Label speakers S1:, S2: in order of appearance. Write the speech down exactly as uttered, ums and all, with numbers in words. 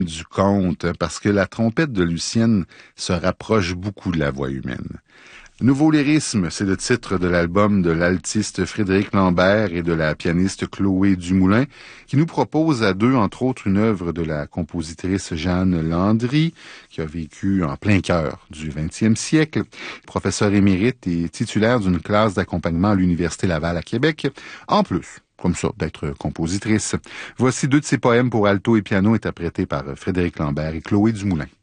S1: du conte, parce que la trompette de Lucienne se rapproche beaucoup de la voix humaine. Nouveau lyrisme, c'est le titre de l'album de l'altiste Frédéric Lambert et de la pianiste Chloé Dumoulin, qui nous propose à deux, entre autres, une œuvre de la compositrice Jeanne Landry, qui a vécu en plein cœur du vingtième siècle, professeur émérite et titulaire d'une classe d'accompagnement à l'Université Laval à Québec, en plus, comme ça, d'être compositrice. Voici deux de ses poèmes pour alto et piano interprétés par Frédéric Lambert et Chloé Dumoulin.